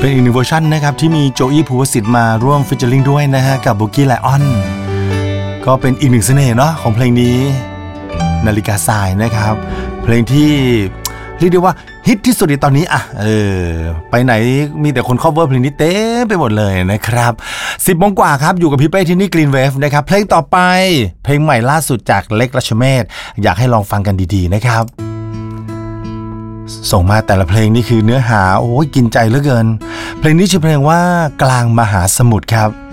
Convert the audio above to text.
เป็นอีกหนึ่งเวอร์ชันนะครับที่มีโจอี้ภูวสิทธิ์มาร่วมฟีเจอริ่งด้วยนะฮะกับบุกี้ไลออนก็เป็นอีกหนึ่งเสน่ห์เนาะของเพลงนี้นาฬิกาทรายนะครับเพลงที่เรียกได้ว่าฮิตที่สุดในตอนนี้อะไปไหนมีแต่คนคัฟเวอร์เพลงนี้เต็มไปหมดเลยนะครับ10 โมงกว่าครับอยู่กับพี่เป้ที่นี่ Green Wave นะครับเพลงต่อไปเพลงใหม่ล่าสุดจากเล็กรัชเมศอยากให้ลองฟังกันดีๆนะครับส่งมาแต่ละเพลงนี่คือเนื้อหาโอ้ยกินใจเหลือเกินเพลงนี้ชื่อเพลงว่ากลางมหาสมุทรครับ